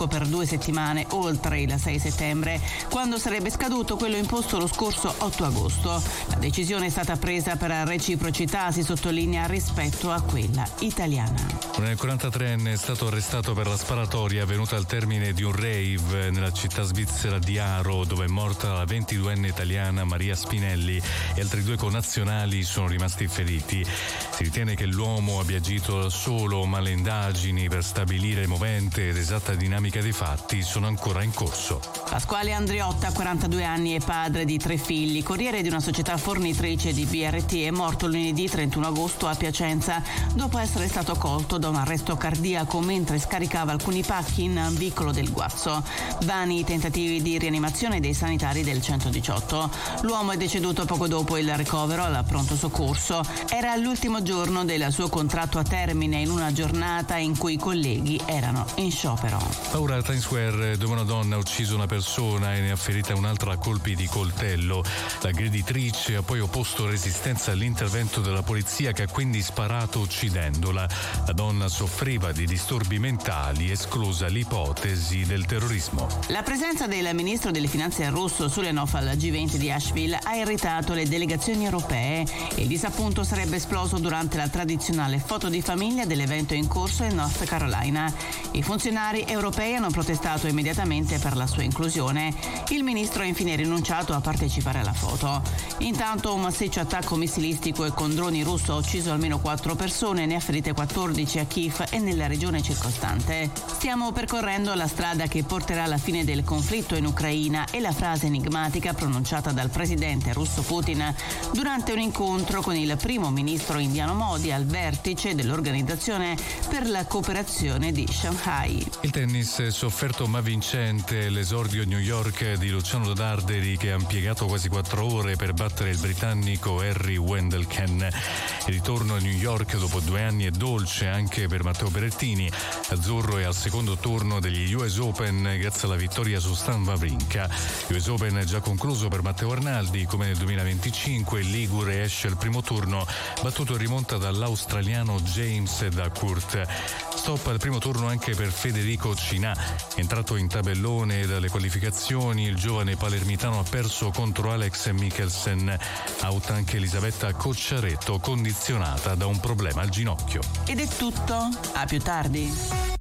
blocco per 2 settimane oltre il 6 settembre, quando sarebbe scaduto quello imposto lo scorso 8 agosto. La decisione è stata presa per reciprocità, si sottolinea, rispetto a quella italiana. Un 43enne è stato arrestato per la sparatoria avvenuta al termine di un rave nella città svizzera di Aro, dove è morta la 22enne italiana Maria Spinelli e altri 2 connazionali sono rimasti feriti. Si ritiene che l'uomo abbia agito da solo, ma le indagini per stabilire il movente ed esatta dinamica dei fatti sono ancora in corso. Pasquale Andriotta, 42 anni e padre di 3 figli, corriere di una società fornitrice di BRT, è morto lunedì 31 agosto a Piacenza dopo essere stato colto da un arresto cardiaco mentre scaricava alcuni pacchi in vicolo del Guazzo. Vani i tentativi di rianimazione dei sanitari del 118. L'uomo è deceduto poco dopo il ricovero al pronto soccorso. Era l'ultimo giorno del suo contratto a termine, in una giornata in cui i colleghi erano in sciopero. Ora a Times Square, dove una donna ha ucciso una persona e ne ha ferita un'altra a colpi di coltello. L'aggreditrice ha poi opposto resistenza all'intervento della polizia, che ha quindi sparato uccidendola. La donna soffriva di disturbi mentali, esclusa l'ipotesi del terrorismo. La presenza del ministro delle finanze russo Sulenov al G20 di Asheville ha irritato le delegazioni europee. Il disappunto sarebbe esploso durante la tradizionale foto di famiglia dell'evento in corso in North Carolina. I funzionari europei hanno protestato immediatamente per la sua inclusione. Il ministro ha infine rinunciato a partecipare alla foto. Intanto un massiccio attacco missilistico e con droni russo ha ucciso almeno 4 persone, ne ha ferite 14 a Kiev e nella regione circostante. Stiamo percorrendo la strada che porterà alla fine del conflitto in Ucraina, è la frase enigmatica pronunciata dal presidente russo Putin durante un incontro con il primo ministro indiano Modi al vertice dell'Organizzazione per la cooperazione di Shanghai. Il tennis è sofferto ma vincente, l'esordio a New York di Luciano Darderi, che ha impiegato quasi 4 ore per battere il britannico Harry Wendelken. Il ritorno a New York dopo 2 anni è dolce anche per Matteo Berrettini. Azzurro è al secondo turno degli US Open grazie alla vittoria su Stan Wawrinka. US Open è già concluso per Matteo Arnaldi, come nel 2025 il ligure esce al primo turno, battuto in rimonta dall'australiano James Duckworth. Stop al primo turno anche per Federico Cinà, entrato in tabellone dalle qualificazioni. Il giovane palermitano ha perso contro Alex Mikkelsen. Out anche Elisabetta Cocciaretto, condizionata da un problema al ginocchio. Ed è tutto, a più tardi.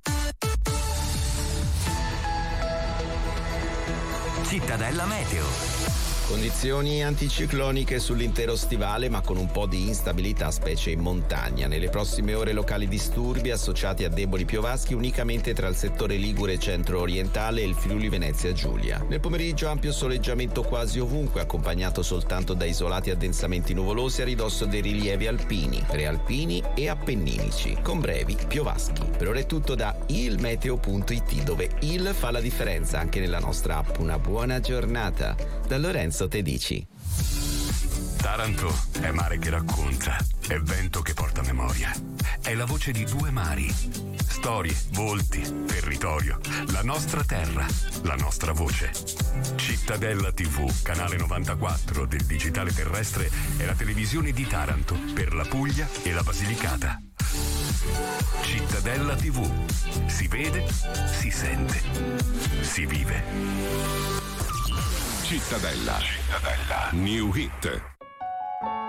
Cittadella Meteo. Condizioni anticicloniche sull'intero stivale, ma con un po' di instabilità, specie in montagna. Nelle prossime ore locali disturbi associati a deboli piovaschi unicamente tra il settore ligure centro-orientale e il Friuli Venezia Giulia. Nel pomeriggio ampio soleggiamento quasi ovunque, accompagnato soltanto da isolati addensamenti nuvolosi a ridosso dei rilievi alpini, prealpini e appenninici, con brevi piovaschi. Per ora è tutto da ilmeteo.it, dove il fa la differenza anche nella nostra app. Una buona giornata da Lorenzo Tedici. Taranto è mare che racconta, è vento che porta memoria, è la voce di 2 mari, storie, volti, territorio, la nostra terra, la nostra voce. Cittadella TV, canale 94 del digitale terrestre, è la televisione di Taranto per la Puglia e la Basilicata. Cittadella TV, si vede, si sente, si vive. Cittadella. New Hit.